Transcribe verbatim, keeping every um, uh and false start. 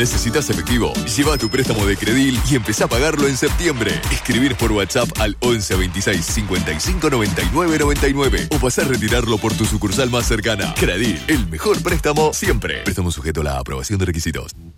¿Necesitas efectivo? Lleva tu préstamo de Credil y empezá a pagarlo en septiembre. Escribir por WhatsApp al once veintiséis cincuenta y cinco noventa y nueve noventa y nueve o pasá a retirarlo por tu sucursal más cercana. Credil, el mejor préstamo siempre. Préstamo sujeto a la aprobación de requisitos.